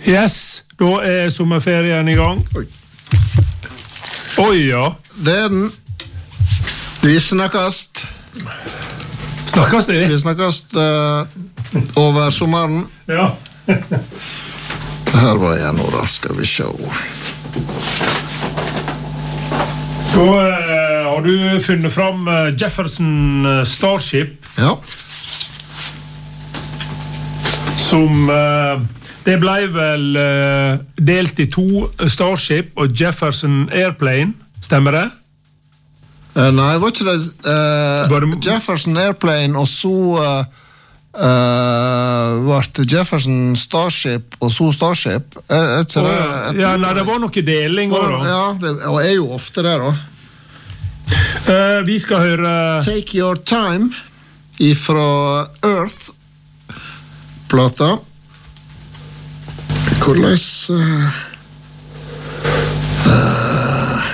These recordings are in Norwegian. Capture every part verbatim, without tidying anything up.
Yes, da er sommerferien i gang. Oi. Oi, ja. Det er den. Vi snakkast. Snakkast det? Vi snakkast uh, over sommeren. Ja. Her var jeg nå da, skal vi se. Så uh, har du funnet fram uh, Jefferson uh, Starship. Ja. Som... Uh, det ble vel uh, delt i to, Starship og Jefferson Airplane, stemmer det? Uh, nei, var ikke det uh, Bare... Jefferson Airplane, og så uh, uh, var det Jefferson Starship, og så Starship. Uh, oh, ja. ja, nei, det var noe deling var, også, da. Ja, det og er jo ofte det da. Uh, vi skal høre... Take Your Time ifra Earth-plata. Hvordan uh, uh,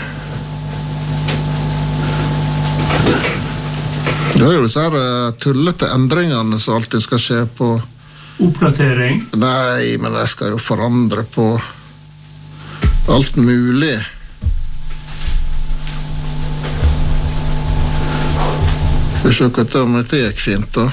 Det er jo disse her uh, tullete endringene som alltid skal skje på oppdatering. Nei, men jeg skal jo forandre på alt mulig. Skal vi se hva det om det gikk fint da.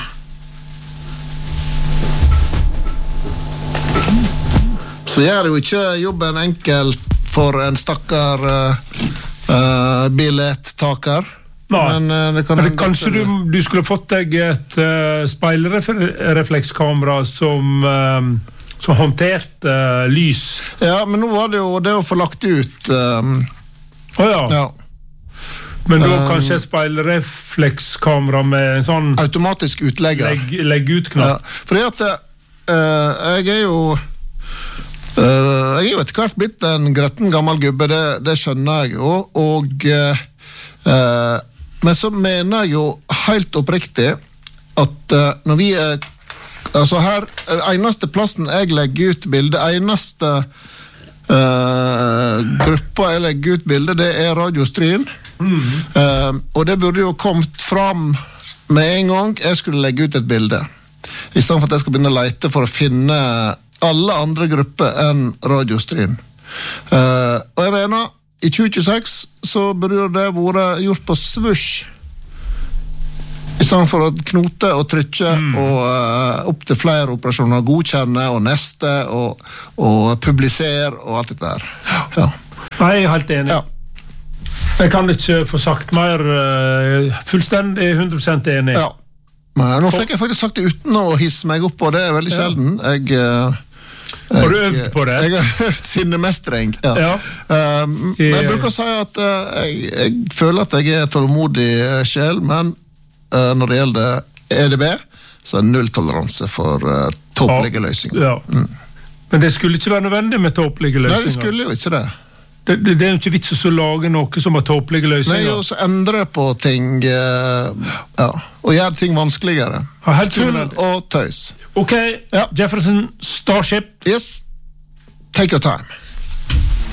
Så gjør jo ikke jobben enkel for en stakkar uh, uh, billettaker. Nei, men, uh, det kan men det, kanskje du, du skulle fått deg et uh, speilreflekskamera som, uh, som håndterte uh, lys. Ja, men nå var det jo det å få lagt ut. Um, Å ja. ja. Men da um, kanskje et speilreflekskamera med en sånn... Automatisk utlegger. Legg, legg ut knapp. Ja, fordi at uh, jeg er jo... Uh, jeg er jo etter hvert blitt en gretten gammel gubbe, det, det skjønner jeg jo, og, uh, uh, men så mener jeg jo helt oppriktig at uh, når vi er, altså her, eneste plassen jeg legger ut bilde, eneste uh, gruppa jeg legger ut bilde, det er Radio Stryn, mm. uh, og det burde jo kommet fram med en gang jeg skulle legge ut et bilde, i stedet for at jeg skal begynne å lete for å finne alle andre grupper enn Radio Stryn. Uh, og jeg mener, i tjue tjueseks så burde det vært gjort på swoosh, i stedet for å knote og trykke mm. og uh, opp til flere operasjoner, godkjenne og neste og, og publisere og alt dette der. Ja. Nei, jeg er helt enig. Ja. Jeg kan ikke få sagt mer uh, fullstendig hundre prosent enig. Ja. Men nå fikk jeg faktisk sagt det uten å hisse meg opp, og det er veldig sjelden. Jeg, jeg, har du øvd på det? Jeg har øvd sinnemestring. Ja. Ja. Um, men jeg bruker å si at uh, jeg, jeg føler at jeg er tålmodig sjel, men uh, når det gjelder E D B, så er null toleranse for uh, tåpelige ja. løsninger. Ja. Mm. Men det skulle ikke være nødvendig med tåpelige løsninger? Nei, det skulle jo ikke det. Det, det, det er jo ikke vits å lage noe som har tåpelige løsninger. Nei, og så endre på ting, uh, ja, og gjøre ting vanskeligere. Ja, Tull og tøys. Ok, ja. Jefferson Starship. Yes, take your time.